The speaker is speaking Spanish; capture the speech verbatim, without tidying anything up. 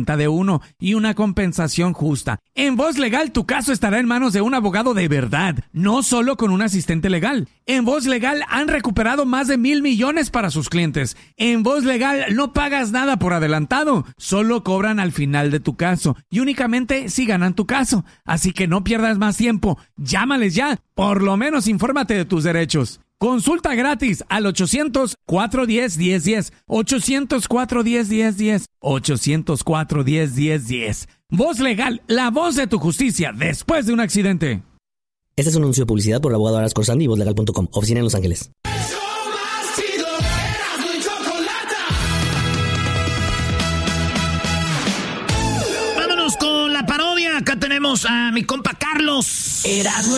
cuenta de uno y una compensación justa. En Voz Legal, tu caso estará en manos de un abogado de verdad, no solo con un asistente legal. En Voz Legal han recuperado más de mil millones para sus clientes. En Voz Legal no pagas nada por adelantado, solo cobran al final de tu caso y únicamente si ganan tu caso. Así que no pierdas más tiempo, llámales ya, por lo menos infórmate de tus derechos. Consulta gratis al ochocientos, cuatrocientos diez, diez diez, ochocientos, cuatrocientos diez, diez diez, ochocientos, cuatrocientos diez, diez diez. Voz Legal, la voz de tu justicia después de un accidente. Este es un anuncio de publicidad por el abogado Aras Corsandi y voz legal punto com, oficina en Los Ángeles. Vámonos con la parodia. Acá tenemos a mi compa Carlos. Erasmo